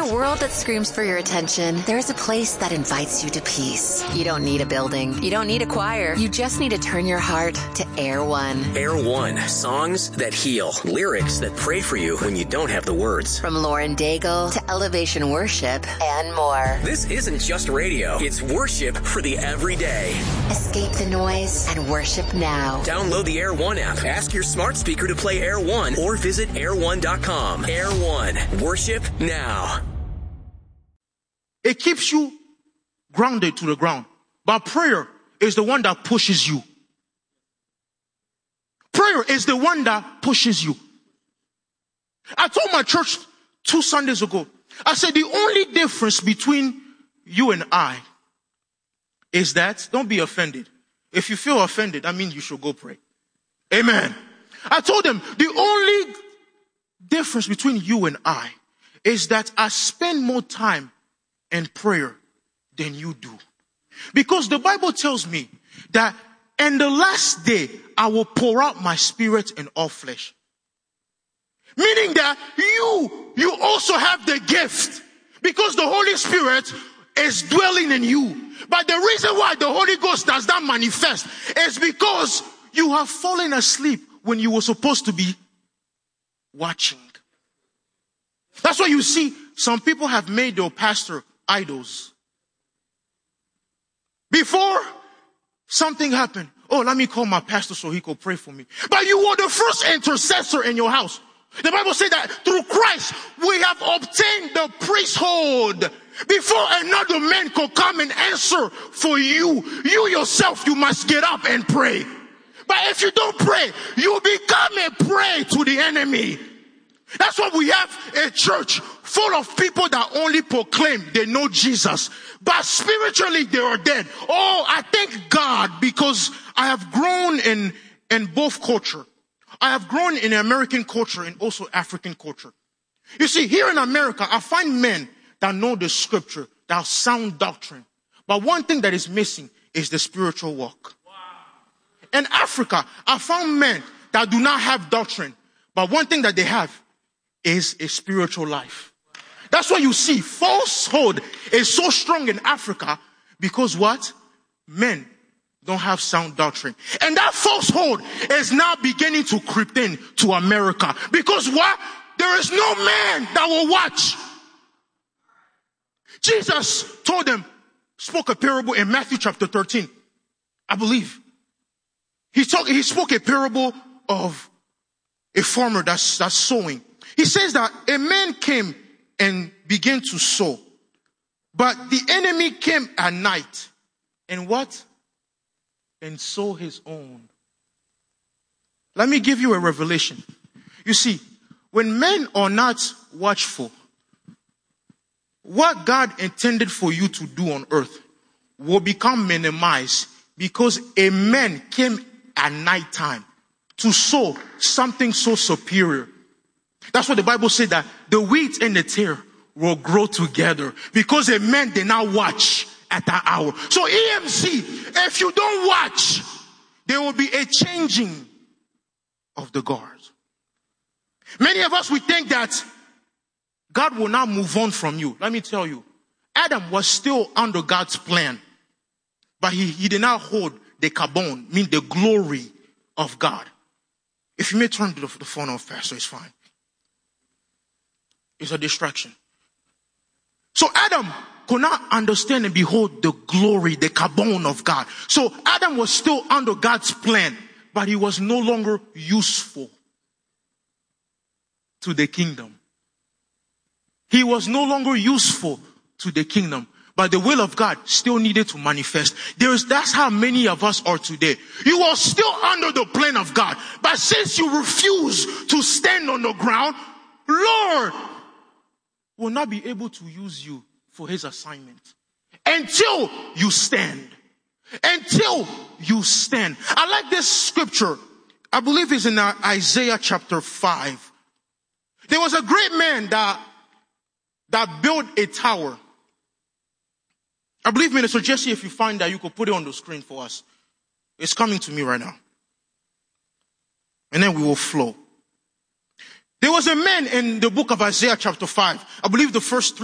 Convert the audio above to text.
a world that screams for your attention, there's a place that invites you to peace. You don't need a building. You don't need a choir. You just need to turn your heart to Air One. Air One. Songs that heal. Lyrics that pray for you when you don't have the words. From Lauren Daigle to Elevation Worship and more. This isn't just radio. It's worship for the everyday. Escape the noise and worship now. Download the Air One app. Ask your smart speaker to play Air One or visit air1.com. Air One. Worship now. It keeps you grounded to the ground. But prayer is the one that pushes you. Prayer is the one that pushes you. I told my church 2 Sundays ago, I said the only difference between you and I is that, don't be offended. If you feel offended, that means you should go pray. Amen. I told them the only difference between you and I is that I spend more time in prayer than you do. Because the Bible tells me that in the last day, I will pour out my spirit in all flesh. Meaning that you also have the gift because the Holy Spirit is dwelling in you. But the reason why the Holy Ghost does not manifest is because you have fallen asleep when you were supposed to be watching. That's why you see some people have made their pastor idols. Before something happened, oh, let me call my pastor so he could pray for me. But you were the first intercessor in your house. The Bible says that through Christ, we have obtained the priesthood. Before another man could come and answer for you, you yourself, you must get up and pray. But if you don't pray, you become a prey to the enemy. That's why we have a church full of people that only proclaim they know Jesus, but spiritually they are dead. Oh, I thank God because I have grown in both culture. I have grown in American culture and also African culture. You see, here in America, I find men that know the scripture, that have sound doctrine. But one thing that is missing is the spiritual walk. Wow. In Africa, I found men that do not have doctrine. But one thing that they have is a spiritual life. That's why you see falsehood is so strong in Africa because what? Men don't have sound doctrine. And that falsehood is now beginning to creep in to America. Because what? There is no man that will watch. Jesus told them, spoke a parable in Matthew chapter 13. I believe. He spoke a parable of a farmer that's sowing. He says that a man came and began to sow. But the enemy came at night. And what? And sow his own. Let me give you a revelation. You see, when men are not watchful, what God intended for you to do on earth will become minimized because a man came at nighttime to sow something so superior. That's what the Bible said, that the wheat and the tare will grow together because a man did not watch at that hour. So EMC, if you don't watch, there will be a changing of the guards. Many of us, we think that God will not move on from you. Let me tell you, Adam was still under God's plan, but he did not hold the kabon, mean the glory of God. If you may turn the phone off faster, it's fine. It's a distraction. So Adam could not understand and behold the glory, the kabon of God. So Adam was still under God's plan, but he was no longer useful to the kingdom. He was no longer useful to the kingdom, but the will of God still needed to manifest. That's how many of us are today. You are still under the plan of God, but since you refuse to stand on the ground, Lord will not be able to use you for his assignment until you stand. Until you stand. I like this scripture. I believe it's in Isaiah chapter 5. There was a great man that built a tower. I believe, Minister Jesse, if you find that, you could put it on the screen for us. It's coming to me right now. And then we will flow. There was a man in the book of Isaiah chapter 5. I believe the first 3